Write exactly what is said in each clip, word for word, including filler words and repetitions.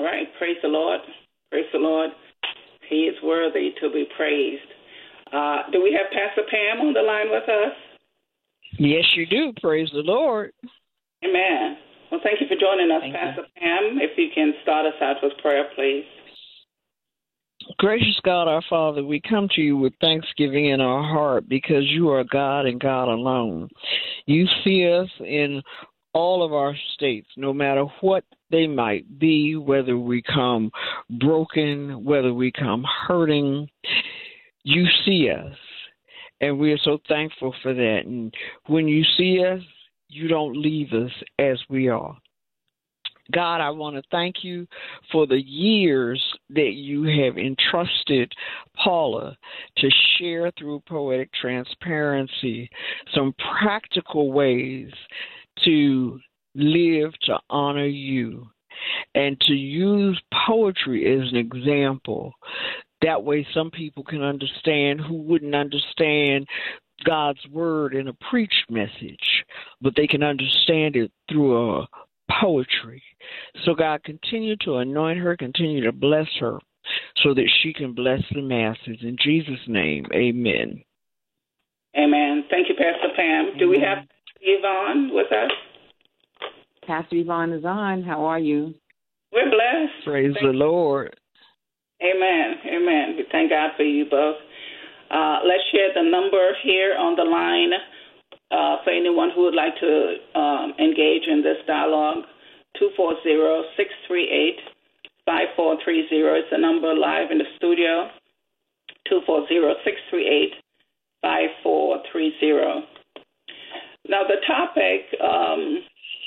All right. Praise the Lord. Praise the Lord. He is worthy to be praised. Uh, do we have Pastor Pam on the line with us? Yes, you do. Praise the Lord. Amen. Well, thank you for joining us, Thank Pastor you. Pam. If you can start us out with prayer, please. Gracious God, our Father, we come to you with thanksgiving in our heart because you are God and God alone. You see us in all of our states, no matter what they might be, whether we come broken, whether we come hurting. You see us, and we are so thankful for that. And when you see us, you don't leave us as we are. God, I want to thank you for the years that you have entrusted Paula to share through Poetic Transparency some practical ways to live to honor you and to use poetry as an example. That way some people can understand who wouldn't understand God's word in a preached message, but they can understand it through a poetry. So God, continue to anoint her, continue to bless her so that she can bless the masses. In Jesus' name, amen. Amen. Thank you, Pastor Pam. Amen. Do we have Yvonne with us? Pastor Yvonne is on. How are you? We're blessed. Praise thank the Lord. Amen. Amen. We thank God for you both. Uh, let's share the number here on the line uh, for anyone who would like to um, engage in this dialogue. two four zero, six three eight, five four three zero. It's a number live in the studio. two four zero, six three eight, five four three zero. Now, the topic, um,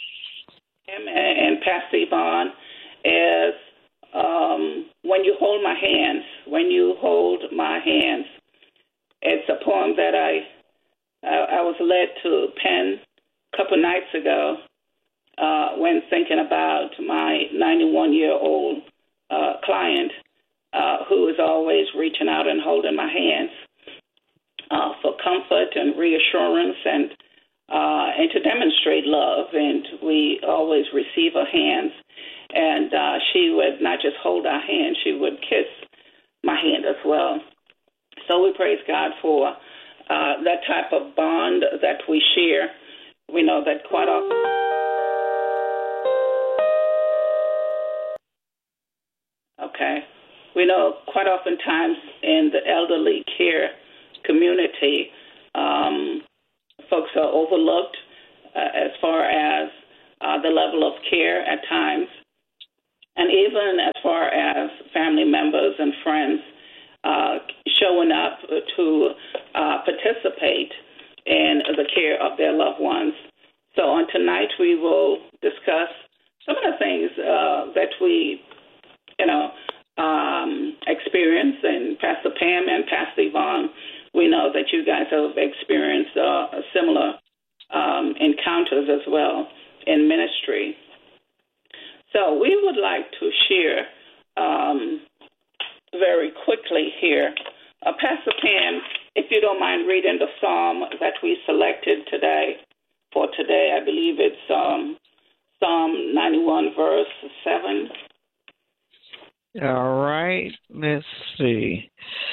and Pastor Yvonne, is um, When You Hold My Hands. When You Hold My Hands. It's a poem that I, I, I was led to pen a couple nights ago uh, when thinking about my ninety-one-year-old uh, client uh, who is always reaching out and holding my hands uh, for comfort and reassurance and Uh, and to demonstrate love, and we always receive her hands. And uh, she would not just hold our hand, she would kiss my hand as well. So we praise God for uh, that type of bond that we share. We know that quite often. Okay. We know quite oftentimes in the elderly care community, um, folks are overlooked uh, as far as uh, the level of care at times, and even as far as family members and friends uh, showing up to uh, participate in the care of their loved ones. So on tonight, we will discuss some of the things uh, that we, you know, um, experience, and Pastor Pam and Pastor Yvonne, we know that you guys have experienced uh, similar um, encounters as well in ministry. So we would like to share um, very quickly here. Uh, Pastor Pam, if you don't mind reading the psalm that we selected today, for today, I believe it's um, Psalm ninety-one, verse seven. All right, let's see.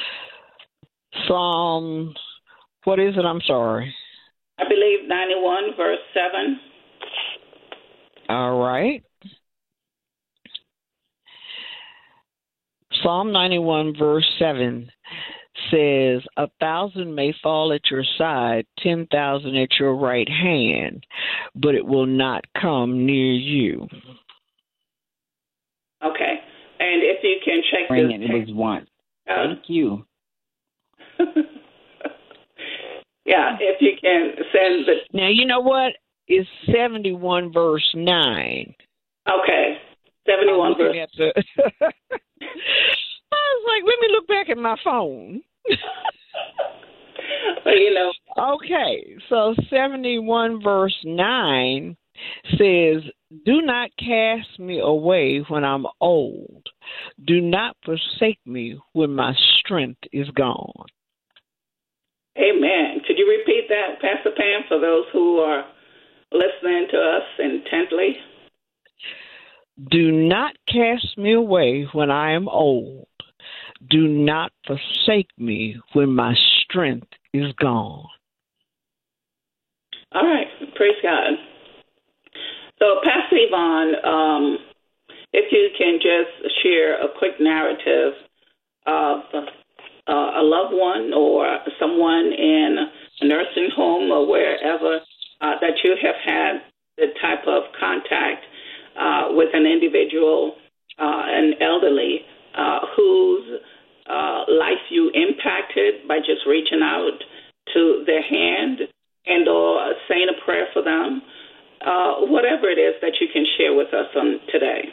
Psalm, what is it? I'm sorry. I believe ninety-one, verse seven. All right. Psalm ninety-one, verse seven says, a thousand may fall at your side, ten thousand at your right hand, but it will not come near you. Okay. And if you can check Bring this. It, it was one. Uh, Thank you. Yeah, if you can send the... Now, you know what? It's seventy-one, verse nine. Okay, seventy-one, verse... At the I was like, let me look back at my phone. Well, you know... Okay, so seventy-one, verse nine says, do not cast me away when I'm old. Do not forsake me when my strength is gone. Amen. Could you repeat that, Pastor Pam, for those who are listening to us intently? Do not cast me away when I am old. Do not forsake me when my strength is gone. All right. Praise God. So, Pastor Yvonne, um, if you can just share a quick narrative of uh, a loved one or someone in a nursing home or wherever uh, that you have had the type of contact uh, with an individual, uh, an elderly, uh, whose uh, life you impacted by just reaching out to their hand and or saying a prayer for them, uh, whatever it is that you can share with us on today.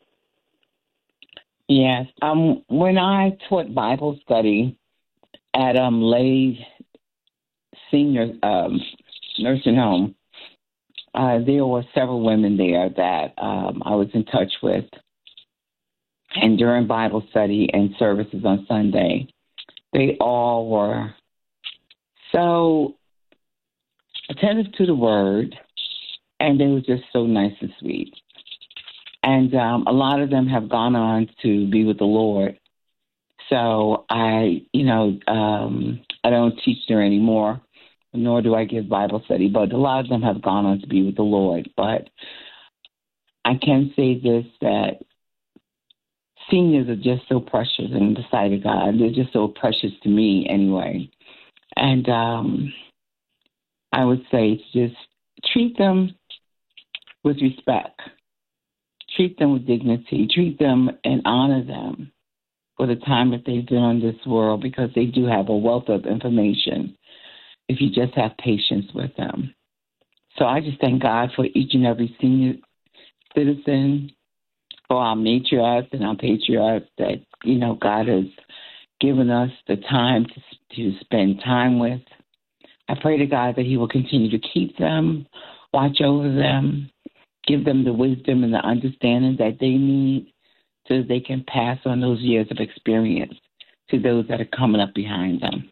Yes. Um, when I taught Bible study at um Lay Senior um, Nursing Home, uh, there were several women there that um, I was in touch with. And during Bible study and services on Sunday, they all were so attentive to the word, and they were just so nice and sweet. And um, a lot of them have gone on to be with the Lord. So I, you know, um, I don't teach there anymore, nor do I give Bible study, but a lot of them have gone on to be with the Lord. But I can say this, that seniors are just so precious in the sight of God. They're just so precious to me anyway. And um, I would say just treat them with respect. Treat them with dignity. Treat them and honor them for the time that they've been on this world, because they do have a wealth of information if you just have patience with them. So I just thank God for each and every senior citizen, for our matriarchs and our patriarchs that, you know, God has given us the time to, to spend time with. I pray to God that he will continue to keep them, watch over them, give them the wisdom and the understanding that they need so that they can pass on those years of experience to those that are coming up behind them.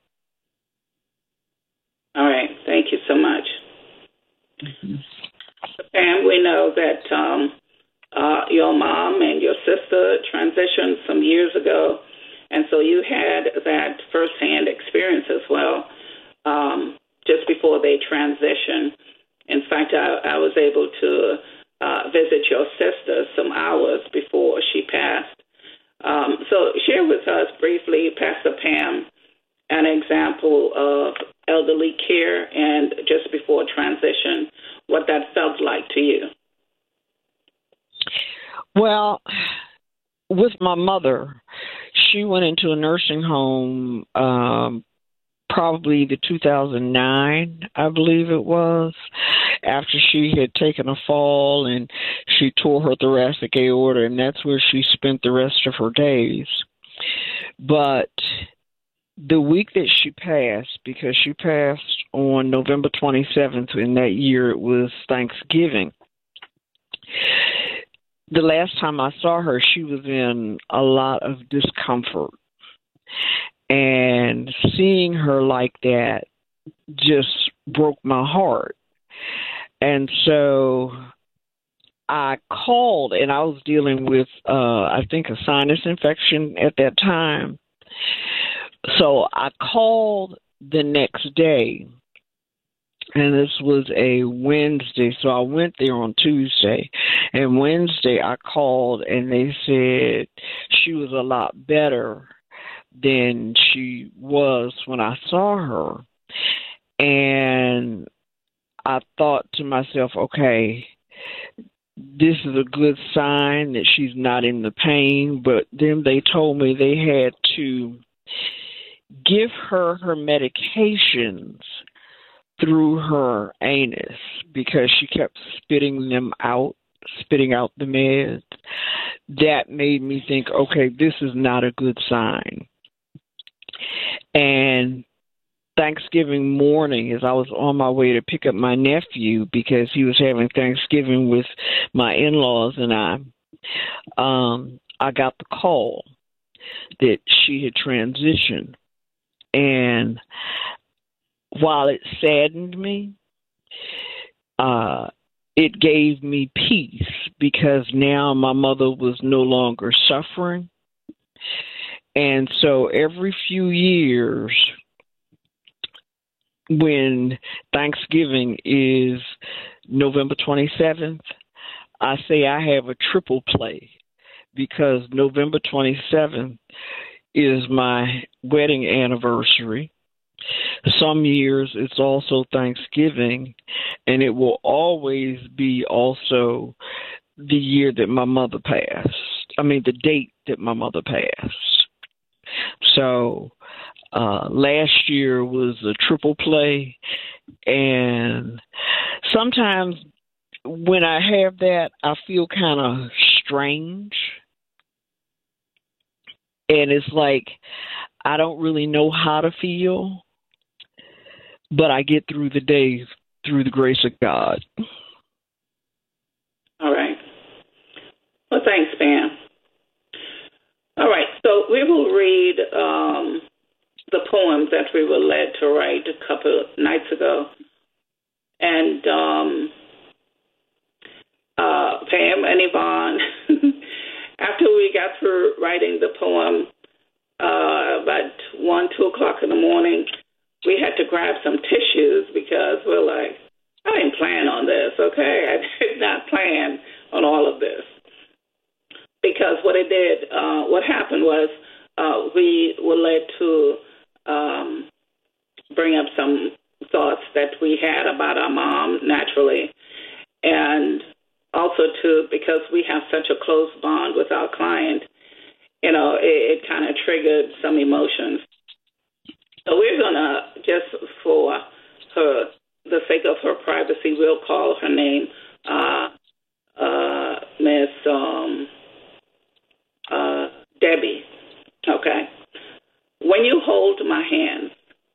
All right. Thank you so much. Mm-hmm. And we know that um, uh, your mom and your sister transitioned some years ago, and so you had that firsthand experience as well um, just before they transitioned. In fact, I, I was able to uh, visit your sister some hours before she passed. Um, so share with us briefly, Pastor Pam, an example of elderly care and just before transition, what that felt like to you. Well, with my mother, she went into a nursing home um, probably the two thousand nine, I believe it was, after she had taken a fall and she tore her thoracic aorta, and that's where she spent the rest of her days. But the week that she passed, because she passed on November twenty-seventh, in that year it was Thanksgiving, the last time I saw her, she was in a lot of discomfort. And seeing her like that just broke my heart. And so I called, and I was dealing with, uh, I think, a sinus infection at that time. So I called the next day, and this was a Wednesday. So I went there on Tuesday, and Wednesday I called, and they said she was a lot better than she was when I saw her. And I thought to myself, okay, this is a good sign that she's not in the pain. But then they told me they had to give her her medications through her anus because she kept spitting them out, spitting out the meds. That made me think, okay, this is not a good sign. And Thanksgiving morning, as I was on my way to pick up my nephew because he was having Thanksgiving with my in-laws and I, um, I got the call that she had transitioned. And while it saddened me, uh, it gave me peace because now my mother was no longer suffering. And so every few years, when Thanksgiving is November twenty-seventh, I say I have a triple play because November twenty-seventh is my wedding anniversary. Some years it's also Thanksgiving, and it will always be also the year that my mother passed. I mean, the date that my mother passed. So uh, last year was a triple play, and sometimes when I have that, I feel kind of strange. And it's like I don't really know how to feel, but I get through the day through the grace of God. All right. Well, thanks, Pam. All right, so we will read um, the poem that we were led to write a couple of nights ago. And um, uh, Pam and Yvonne, after we got through writing the poem, uh, about one, two o'clock in the morning, we had to grab some tissues because we're like, I didn't plan on this, okay? I did not plan on all of this. Because what it did, uh, what happened was uh, we were led to um, bring up some thoughts that we had about our mom, naturally, and also to, because we have such a close bond with our client, you know, it, it kind of triggered some emotions. So we're going to, just for her, the sake of her privacy, we'll call her name uh, uh, Miss Um, Uh, Debbie, okay? When you hold my hands,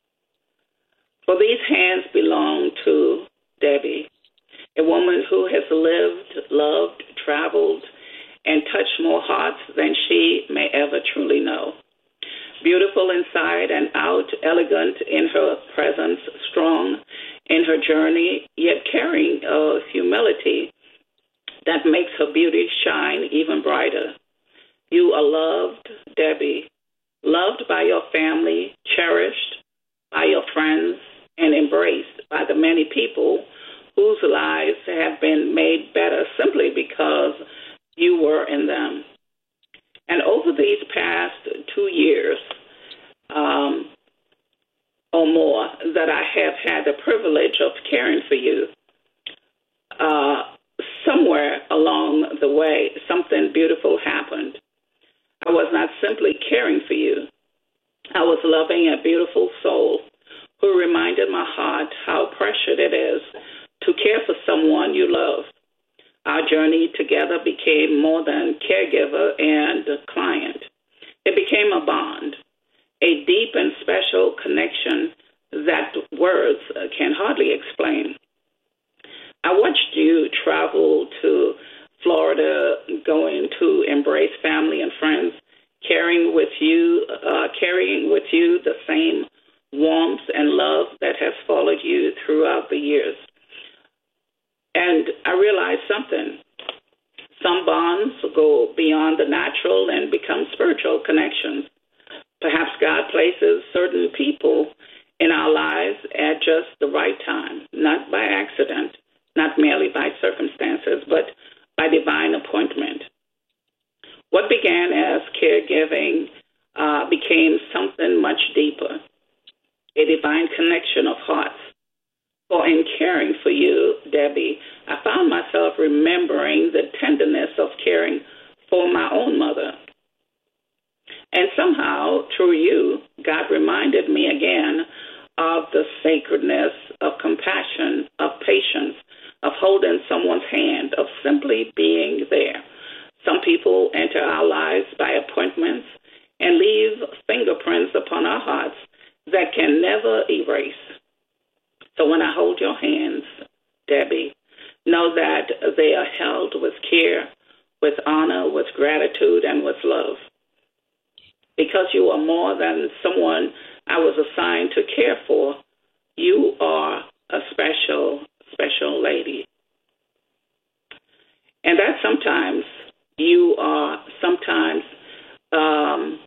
for these hands belong to Debbie, a woman who has lived, loved, traveled, and touched more hearts than she may ever truly know. Beautiful inside and out, elegant in her presence, strong in her journey, yet carrying a humility that makes her beauty shine even brighter. You are loved, Debbie, loved by your family, cherished by your friends, and embraced by the many people whose lives have been made better simply because you were in them. And over these past two years um, or more that I have had the privilege of caring for you, uh, somewhere along the way, something beautiful happened. I was not simply caring for you. I was loving a beautiful soul who reminded my heart how precious it is to care for someone you love. Our journey together became more than caregiver and client. It became a bond, a deep and special connection that words can hardly explain. I watched you travel to Florida, going to embrace family and friends, carrying with you, uh, carrying with you the same warmth and love that has followed you throughout the years. And I realized something. Some bonds go beyond the natural and become spiritual connections. Perhaps God places certain people in our lives at just the right time, not by accident, not merely by circumstances, but by divine appointment. What began as caregiving uh, became something much deeper, a divine connection of hearts. For in caring for you, Debbie, I found myself remembering the tenderness of caring for my own mother. And somehow, through you, God reminded me again of the sacredness of compassion, of patience, of holding someone's hand, of simply being there. Some people enter our lives by appointments and leave fingerprints upon our hearts that can never erase. So when I hold your hands, Debbie, know that they are held with care, with honor, with gratitude, and with love. Because you are more than someone I was assigned to care for, you are a special, special lady. And that sometimes you are sometimes um,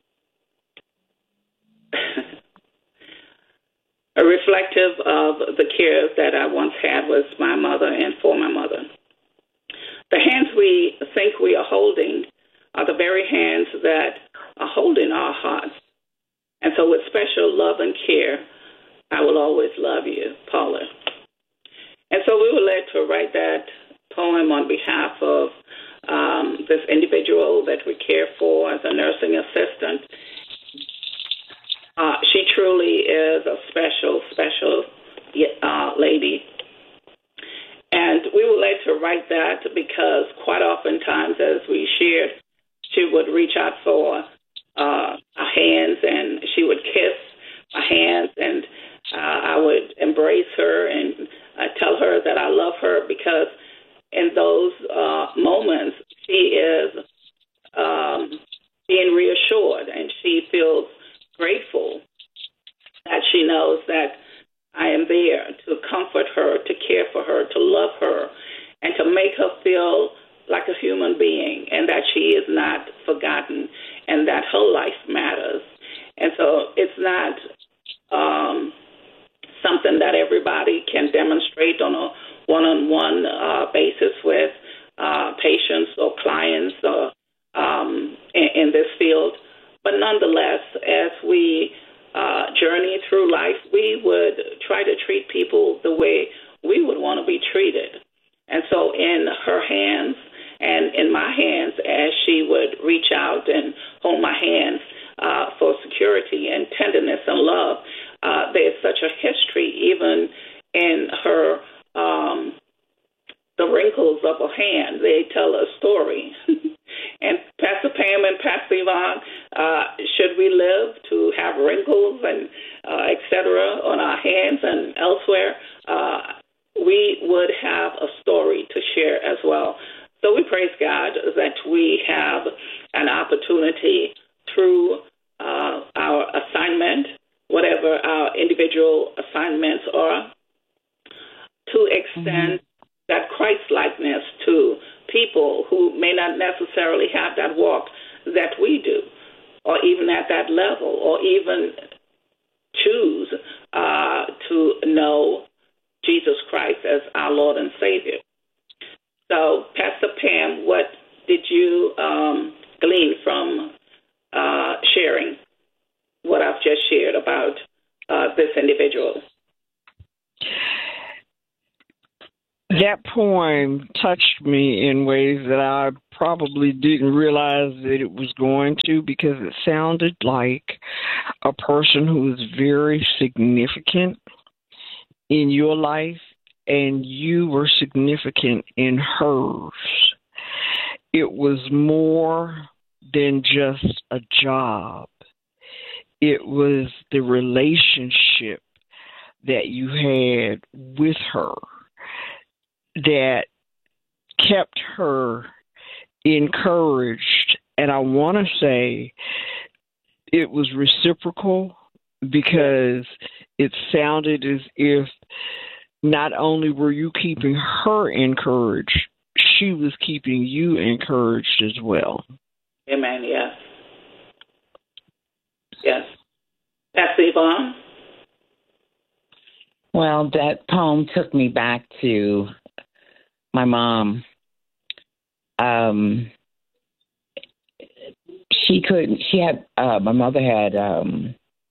a reflective of the cares that I once had with my mother and for my mother. The hands we think we are holding are the very hands that are holding our hearts. And so with special love and care, I will always love you, Paula. And so we were led to write that poem on behalf of um, this individual that we care for as a nursing assistant. Uh, she truly is a special, special uh, lady. And we were led to write that because quite oftentimes, as we shared, she would reach out for uh, our hands, and she would kiss my hands, and uh, I would embrace her and uh, tell her that I love her, because in those uh, moments, she is um, being reassured, and she feels grateful that she knows that I am there to comfort her, to care for her, to love her, and to make her feel like a human being, and that she is not forgotten, and that her life matters. And so it's not um, something that everybody can demonstrate on a one-on-one uh, basis with uh, patients or clients or um, in, in this field. But nonetheless, as we uh, journey through life, we would try to treat people the way we would want to be treated. And so in her hands and in my hands, as she would reach out and hold my hands uh, for security and tenderness and love, uh, there's such a history even in her, um, the wrinkles of her hand. They tell a story. And Pastor Pam and Pastor Yvonne, uh, should we live to have wrinkles and uh, et cetera on our hands and elsewhere, uh, we would have a story to share as well. So we praise God that we have an opportunity through uh, our assignment, whatever our individual assignments are, to extend mm-hmm. that Christ-likeness to people who may not necessarily have that walk that we do, or even at that level, or even choose uh, to know Jesus Christ as our Lord and Savior. So, Pastor Pam, what did you um, glean from uh, sharing what I've just shared about uh, this individual? That poem touched me in ways that I probably didn't realize that it was going to, because it sounded like a person who was very significant in your life, and you were significant in hers. It was more than just a job. It was the relationship that you had with her that kept her encouraged. And I want to say it was reciprocal, because it sounded as if not only were you keeping her encouraged, she was keeping you encouraged as well. Amen, yes. Yes. Pastor Yvonne? Well, that poem took me back to my mom. Um, she couldn't, she had, uh, my mother had, um,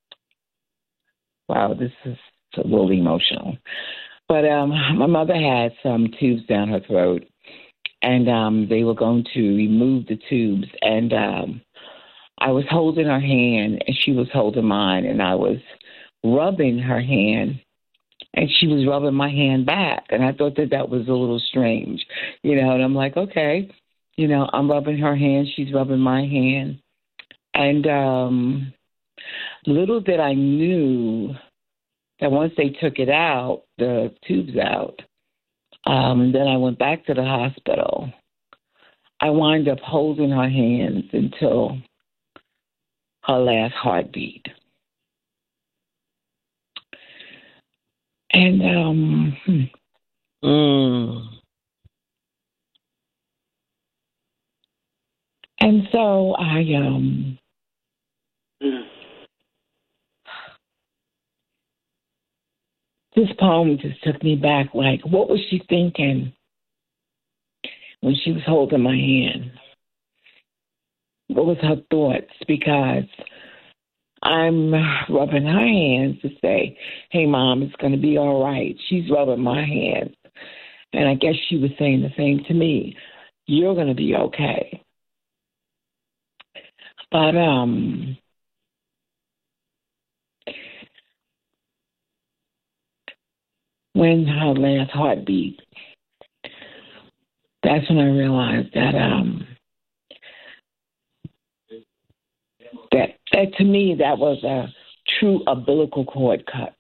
wow, this is a little emotional. But um, my mother had some tubes down her throat, and um, they were going to remove the tubes. And um, I was holding her hand, and she was holding mine, and I was rubbing her hand, and she was rubbing my hand back. And I thought that that was a little strange, you know, and I'm like, okay, you know, I'm rubbing her hand, she's rubbing my hand. And um, little did I knew that once they took it out, the tubes out, um, and then I went back to the hospital, I wound up holding her hands until her last heartbeat. And um, mm. And so I, um, Mm. this poem just took me back. Like, what was she thinking when she was holding my hand? What was her thoughts? Because I'm rubbing her hands to say, hey, Mom, it's going to be all right. She's rubbing my hands. And I guess she was saying the same to me. You're going to be okay. But um, when her last heartbeat, that's when I realized that um, that that to me that was a true umbilical cord cut.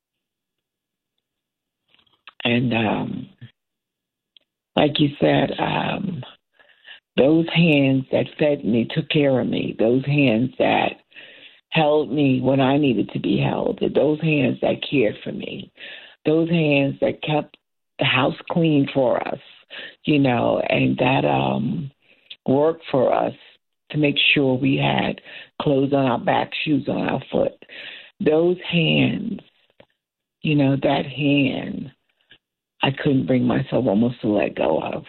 And um, like you said, um, those hands that fed me, took care of me, those hands that held me when I needed to be held, those hands that cared for me, those hands that kept the house clean for us, you know, and that um, worked for us to make sure we had clothes on our back, shoes on our foot. Those hands, you know, that hand, I couldn't bring myself almost to let go of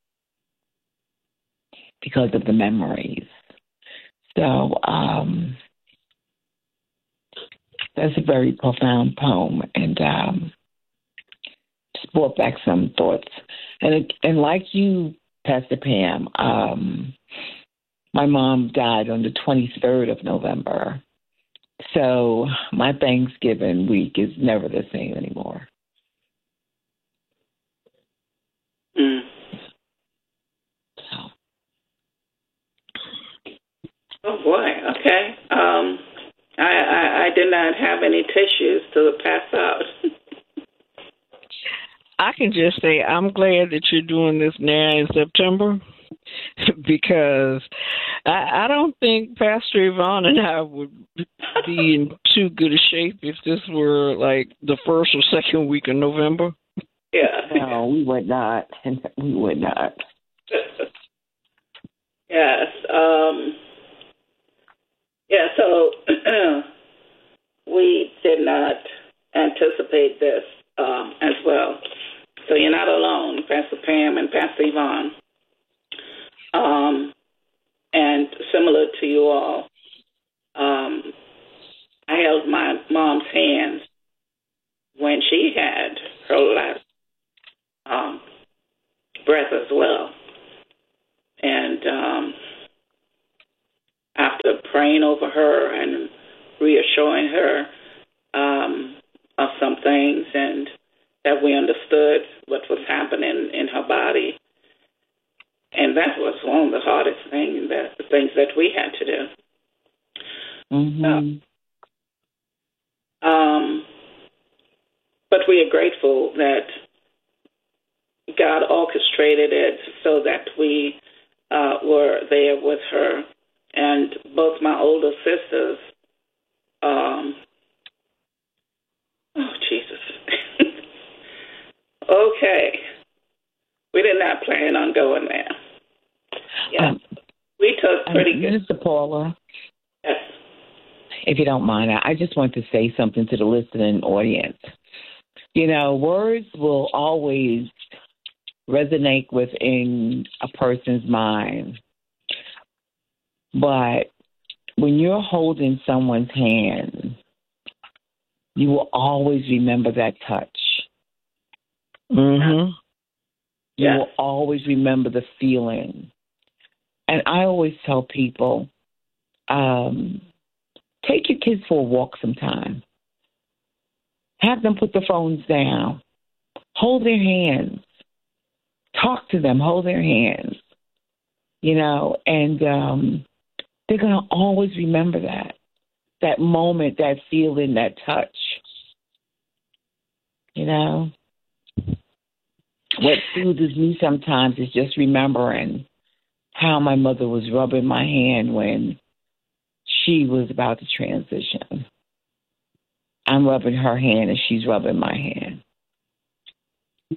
because of the memories. So um, that's a very profound poem, and um, just brought back some thoughts. And it, and like you, Pastor Pam, um, my mom died on the twenty-third of November. So my Thanksgiving week is never the same anymore. Mm. So. Oh, boy. Okay. Um, I, I, I did not have any tissues to pass out. I can just say I'm glad that you're doing this now in September because I, I don't think Pastor Yvonne and I would be in too good a shape if this were like the first or second week of November. Yeah. No, we would not. We would not. Yes. Um, yeah, so we did not anticipate this um, as well. So you're not alone, Pastor Pam and Pastor Yvonne. Um, and similar to you all, um, I held my mom's hands when she had her last um, breath as well. And um, after praying over her and reassuring her um, of some things and that we understood what was happening in her body, and that was one of the hardest things that things that we had to do. Mm-hmm. Uh, um, but we are grateful that God orchestrated it so that we uh, were there with her. And both my older sisters, um, oh, Jesus. Okay. We did not plan on going there. Yeah. Um, we took pretty um, good. Mister Paula, Yes. if you don't mind, I just want to say something to the listening audience. You know, words will always resonate within a person's mind. But when you're holding someone's hand, you will always remember that touch. Mm-hmm. You Yes. will always remember the feeling. And I always tell people, um, take your kids for a walk sometime. Have them put the phones down. Hold their hands. Talk to them. Hold their hands. You know, and um, they're going to always remember that. That moment, that feeling, that touch. You know? What soothes me sometimes is just remembering how my mother was rubbing my hand when she was about to transition. I'm rubbing her hand and she's rubbing my hand.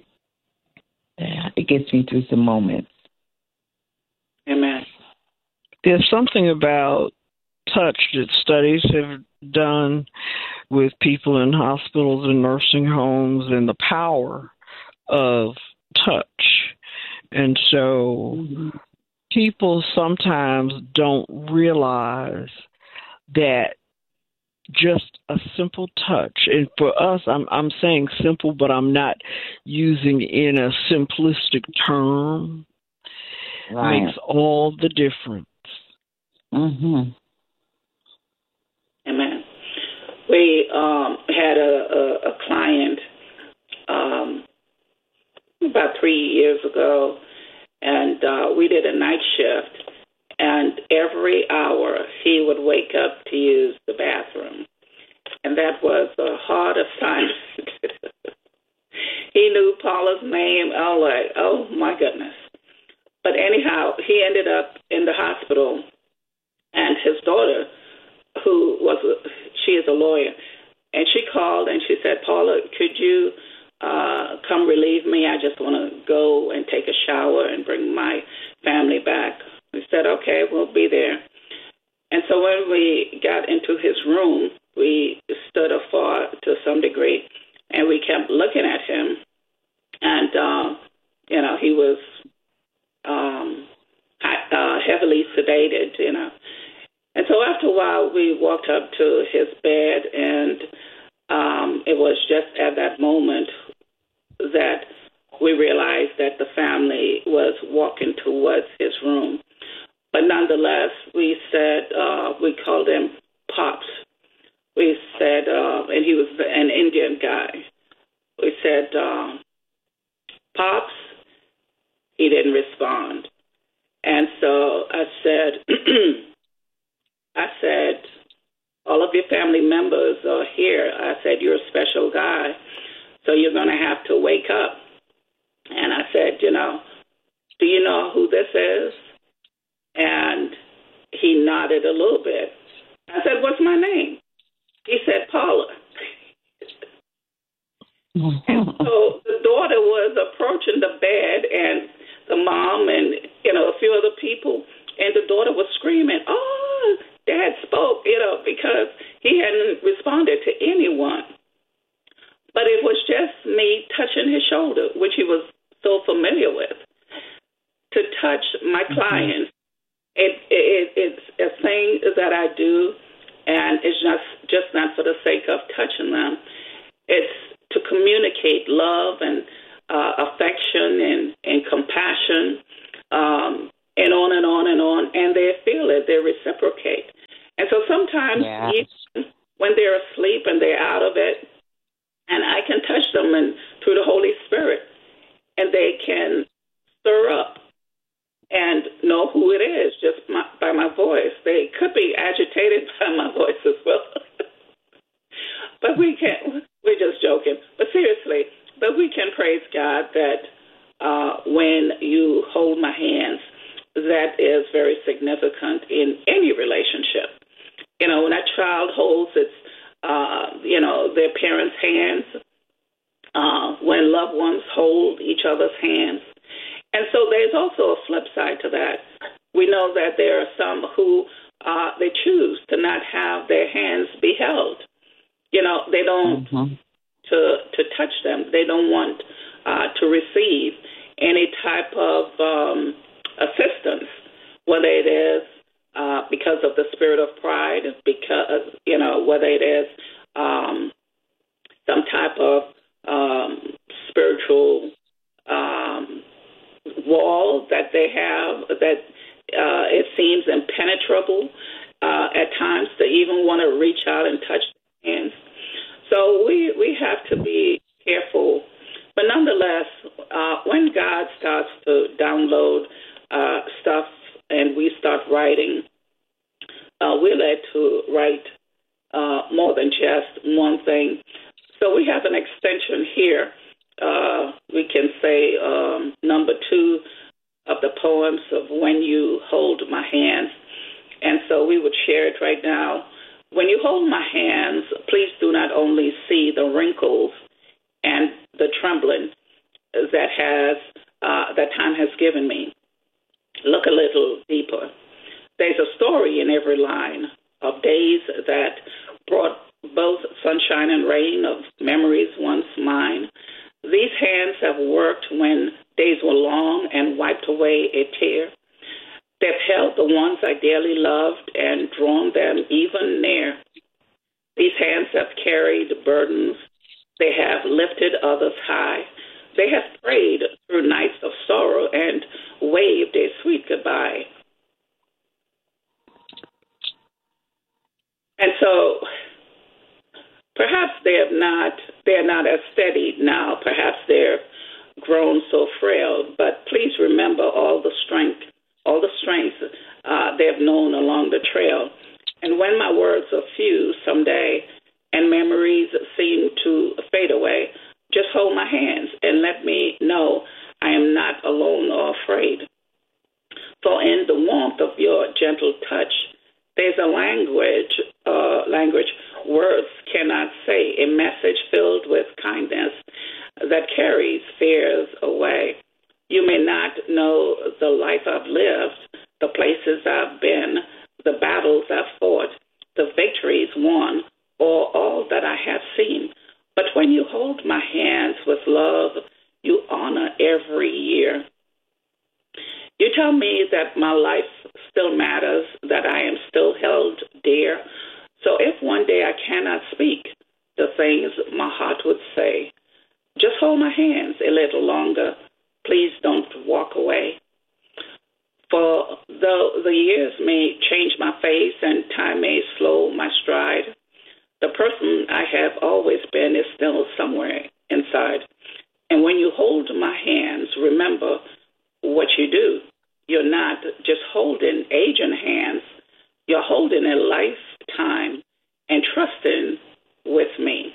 Yeah, it gets me through some moments. Amen. there's something about touch that studies have done with people in hospitals and nursing homes and the power of touch. And so mm-hmm. people sometimes don't realize that just a simple touch, and for us, I'm I'm saying simple, but I'm not using in a simplistic term, right. makes all the difference. Mm-hmm. Amen. We um, had a, a, a client um, about three years ago, and uh, we did a night shift. And every hour he would wake up to use the bathroom. And that was a hard assignment. He knew Paula's name. Oh, like, oh, my goodness. But anyhow, he ended up in the hospital. And his daughter, who was, a, she is a lawyer, and she called and she said, Paula, could you uh, come relieve me? I just want to go and take a shower and bring my family back. We said, okay, we'll be there. And so when we got into his room, we stood afar to some degree, and we kept looking at him. And, uh, you know, he was um, uh, heavily sedated, you know. And so after a while, we walked up to his bed, and um, it was just at that moment that we realized that the family was walking towards his room. But nonetheless, we said, uh, we called him Pops. We said, uh, and he was an Indian guy. We said, uh, Pops. He didn't respond. And so I said, I said, all of your family members are here. I said, you're a special guy, so you're going to have to wake up. And I said, you know, do you know who this is? And he nodded a little bit. I said, what's my name? He said, Paula. And so the daughter was approaching the bed, and the mom and, you know, a few other people, and the daughter was screaming, oh, Dad spoke, you know, because he hadn't responded to anyone. But it was just me touching his shoulder, which he was so familiar with. To touch my mm-hmm. clients, it, it, it's a thing that I do, and it's just, just not for the sake of touching them. It's to communicate love and uh, affection and, and compassion, um, and on and on and on, and they feel it, they reciprocate. And so sometimes yeah. even when they're asleep and they're out of it, and I can touch them and through the Holy Spirit, and they can stir up and know who it is just my, by my voice. They could be agitated by my voice as well. But we can, we're just joking. But seriously, but we can praise God that uh, when you hold my hands, that is very significant in any relationship. You know, when a child holds its, uh, you know, their parents' hands, uh, when loved ones hold each other's hands. And so there's also a flip side to that. We know that there are some who uh, they choose to not have their hands be held. You know, they don't mm-hmm. to to touch them. They don't want uh, to receive any type of um, assistance, whether it is uh, because of the spirit of pride, because, you know, whether it is um, some type of um, spiritual um, wall that they have that uh, it seems impenetrable uh, at times to even want to reach out and touch their hands. So we, we have to be careful. But nonetheless, uh, when God starts to download uh, stuff and we start writing, uh, we're led to write uh, more than just one thing. So we have an extension here. Uh, we can say um, number two of the poems of When You Hold My Hands. And so we would share it right now. When you hold my hands, please do not only see the wrinkles and the trembling that has uh, that time has given me. Look a little deeper. There's a story in every line of days that brought both sunshine and rain, of memories once mine. These hands have worked when days were long and wiped away a tear. They've held the ones I dearly loved and drawn them even near. These hands have carried burdens. They have lifted others high. They have prayed through nights of sorrow and waved a sweet goodbye. And so perhaps they have not, they're not as steady now. Perhaps they're grown so frail. But please remember all the strength, all the strength uh, they have known along the trail. And when my words are few someday and memories seem to fade away, just hold my hands and let me know I am not alone or afraid. For in the warmth of your gentle touch, there's a language, uh, language words cannot say, a message filled with kindness that carries fears away. You may not know the life I've lived, the places I've been, the battles I've fought, the victories won, or all that I have seen. But when you hold my hands with love, you honor every year. You tell me that my life still matters, that I am still held dear. So if one day I cannot speak the things my heart would say, just hold my hands a little longer. Please don't walk away. For though the years may change my face and time may slow my stride, the person I have always been is still somewhere inside. And when you hold my hands, remember what you do. You're not just holding aging hands. You're holding a lifetime and trusting with me.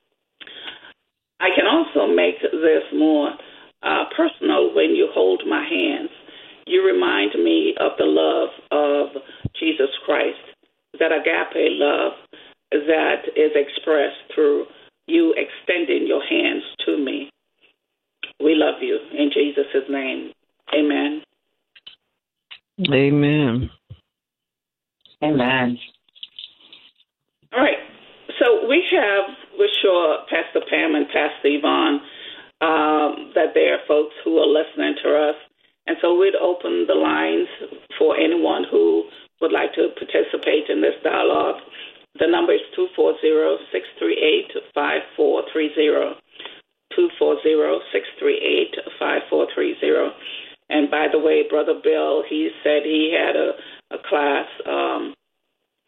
I can also make this more uh, personal when you hold my hands. You remind me of the love of Jesus Christ, that agape love that is expressed through you extending your hands to me. We love you. In Jesus' name, amen. Amen. Amen. All right. So we have, we're sure, Pastor Pam and Pastor Yvonne, um, that there are folks who are listening to us. And so we'd open the lines for anyone who would like to participate in this dialogue. The number is two four zero, six three eight, five four three zero, two four zero, six three eight, five four three zero. And by the way, Brother Bill, he said he had a, a class